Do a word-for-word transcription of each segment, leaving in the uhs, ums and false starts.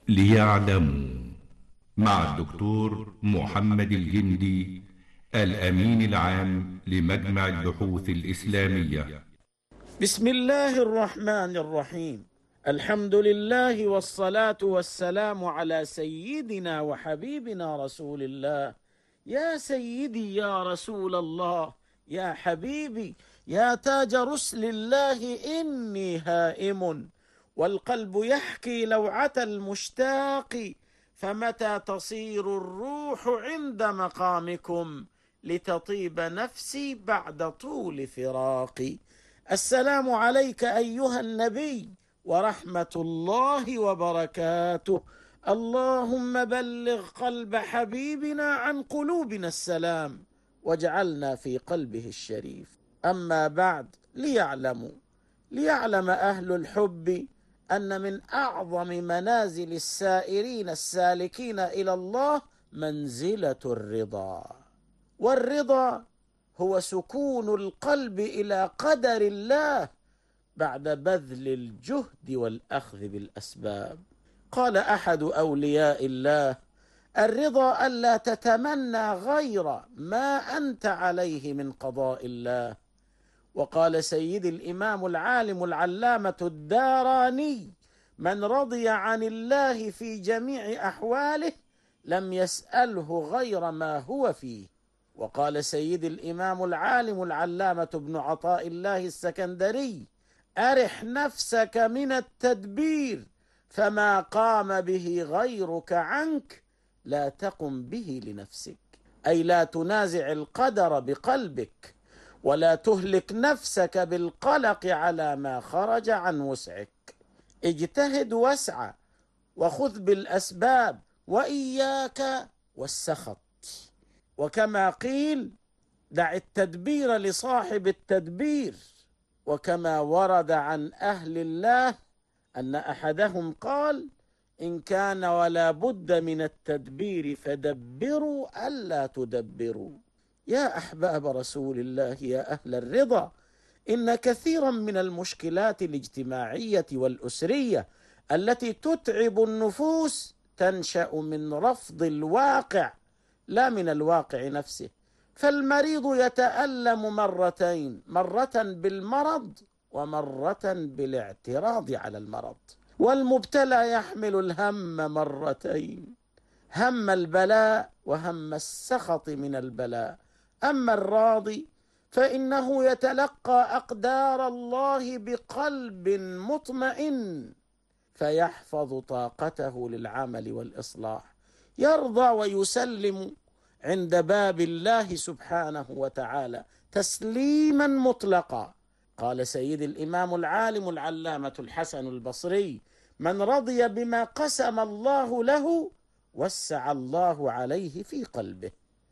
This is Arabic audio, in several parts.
ليعلموا، مع الدكتور محمد الجندي، الأمين العام لمجمع البحوث الإسلامية. بسم الله الرحمن الرحيم. الحمد لله والصلاة والسلام على سيدنا وحبيبنا رسول الله. يا سيدي يا رسول الله، يا حبيبي يا تاج رسل الله، إني هائم والقلب يحكي لوعة المشتاق، فمتى تصير الروح عند مقامكم لتطيب نفسي بعد طول فراقي. السلام عليك أيها النبي ورحمة الله وبركاته. اللهم بلغ قلب حبيبنا عن قلوبنا السلام، واجعلنا في قلبه الشريف. أما بعد، ليعلموا ليعلم أهل الحب أن من أعظم منازل السائرين السالكين إلى الله منزلة الرضا، والرضا هو سكون القلب إلى قدر الله بعد بذل الجهد والأخذ بالأسباب. قال أحد أولياء الله: الرضا ألا تتمنى غير ما أنت عليه من قضاء الله. وقال سيد الإمام العالم العلامة الداراني: من رضي عن الله في جميع أحواله لم يسأله غير ما هو فيه. وقال سيد الإمام العالم العلامة ابن عطاء الله السكندري: أرح نفسك من التدبير، فما قام به غيرك عنك لا تقم به لنفسك. أي لا تنازع القدر بقلبك، ولا تهلك نفسك بالقلق على ما خرج عن وسعك. اجتهد واسعى وخذ بالأسباب، وإياك والسخط. وكما قيل: دع التدبير لصاحب التدبير. وكما ورد عن أهل الله أن أحدهم قال: إن كان ولا بد من التدبير فدبروا ألا تدبروا. يا أحباب رسول الله، يا أهل الرضا، إن كثيرا من المشكلات الاجتماعية والأسرية التي تتعب النفوس تنشأ من رفض الواقع لا من الواقع نفسه. فالمريض يتألم مرتين، مرة بالمرض ومرة بالاعتراض على المرض. والمبتلى يحمل الهم مرتين، هم البلاء وهم السخط من البلاء. أما الراضي فإنه يتلقى أقدار الله بقلب مطمئن، فيحفظ طاقته للعمل والإصلاح، يرضى ويسلم عند باب الله سبحانه وتعالى تسليما مطلقا. قال سيد الإمام العالم العلامة الحسن البصري: من رضي بما قسم الله له وسع الله عليه في قلبه.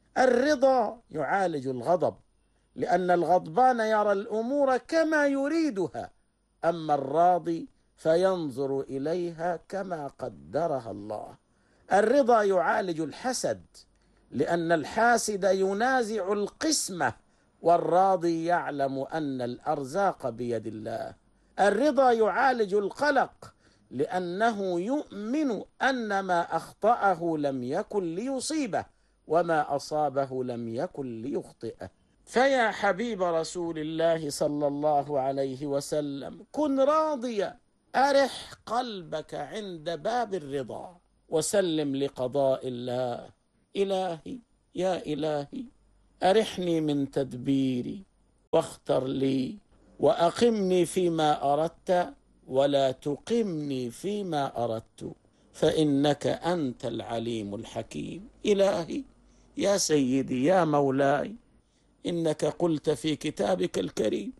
الرضا يعالج الغضب، لأن الغضبان يرى الأمور كما يريدها، أما الراضي فينظر إليها كما قدرها الله. الرضا يعالج الحسد، لأن الحاسد ينازع القسمة، والراضي يعلم أن الأرزاق بيد الله. الرضا يعالج القلق، لأنه يؤمن أن ما أخطأه لم يكن ليصيبه، وما أصابه لم يكن ليخطئه. فيا حبيب رسول الله صلى الله عليه وسلم، كن راضيا، أرح قلبك عند باب الرضا وسلم لقضاء الله. إلهي يا إلهي، أرحني من تدبيري واختر لي، وأقمني فيما أردت ولا تقمني فيما أردت، فإنك أنت العليم الحكيم. إلهي يا سيدي يا مولاي، إنك قلت في كتابك الكريم: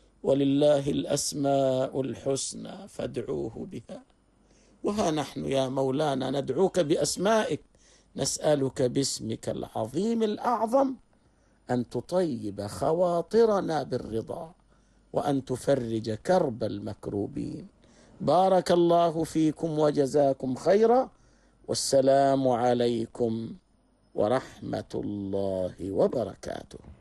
ولله الأسماء الحسنى فادعوه بها. وها نحن يا مولانا ندعوك بأسمائك، نسألك باسمك العظيم الأعظم أن تطيب خواطرنا بالرضا، وأن تفرج كرب المكروبين. بارك الله فيكم وجزاكم خيرا، والسلام عليكم ورحمة الله وبركاته.